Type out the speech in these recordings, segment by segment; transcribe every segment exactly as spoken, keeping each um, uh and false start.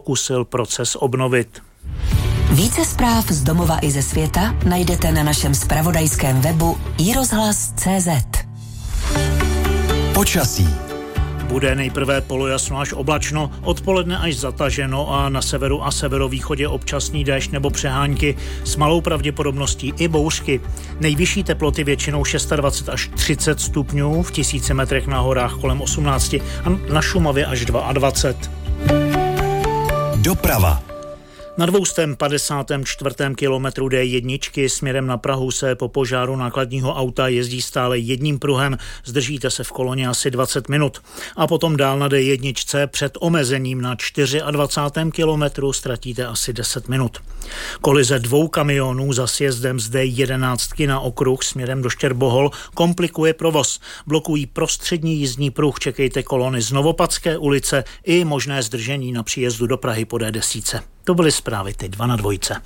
pokusil proces obnovit. Více zpráv z domova i ze světa najdete na našem zpravodajském webu i rozhlas tečka cé zet. Počasí. Bude nejprve polojasno až oblačno, odpoledne až zataženo a na severu a severovýchodě občasný déšť nebo přehánky s malou pravděpodobností i bouřky. Nejvyšší teploty většinou dvacet šest až třicet stupňů, v tisíci metrech na horách kolem osmnáct a na Šumavě až dvacet dva. Doprava. Na dvě padesát čtyři kilometru dé jedna směrem na Prahu se po požáru nákladního auta jezdí stále jedním pruhem, zdržíte se v koloně asi dvacet minut. A potom dál na dé jedna před omezením na dvacátém čtvrtém kilometru ztratíte asi deset minut. Kolize dvou kamionů za sjezdem z dé jedenáct na okruh směrem do Štěrbohol komplikuje provoz. Blokují prostřední jízdní pruh, čekejte kolony z Novopadské ulice i možné zdržení na příjezdu do Prahy po dé deset. To byly zprávy teď dva na dvojce.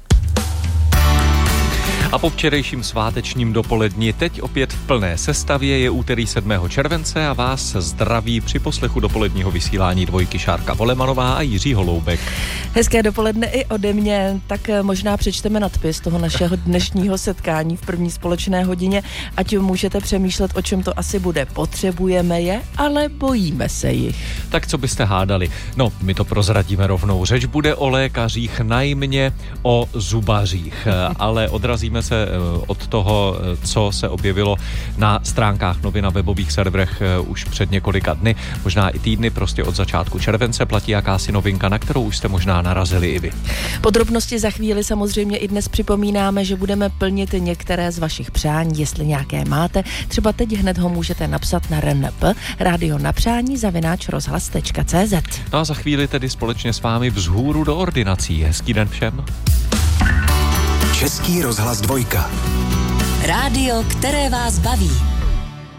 A po včerejším svátečním dopoledni teď opět v plné sestavě je úterý sedmého července a vás zdraví při poslechu dopoledního vysílání dvojky Šárka Volemanová a Jiří Holoubek. Hezké dopoledne i ode mě, tak možná přečteme nadpis toho našeho dnešního setkání v první společné hodině, ať můžete přemýšlet, o čem to asi bude. Potřebujeme je, ale bojíme se jich. Tak co byste hádali? No, my to prozradíme rovnou. Řeč bude o lékařích, najmě o zubařích, ale odrazíme se od toho, co se objevilo na stránkách novin na webových serverech už před několika dny, možná i týdny, prostě od začátku července platí jakási novinka, na kterou už jste možná narazili i vy. Podrobnosti za chvíli, samozřejmě i dnes připomínáme, že budeme plnit některé z vašich přání, jestli nějaké máte. Třeba teď hned ho můžete napsat na R N P, rádio na přání zavináč rozhlas tečka cé zet. No a za chvíli tedy společně s vámi vzhůru do ordinací. Hezký den všem. Český rozhlas dvojka. Rádio, které vás baví.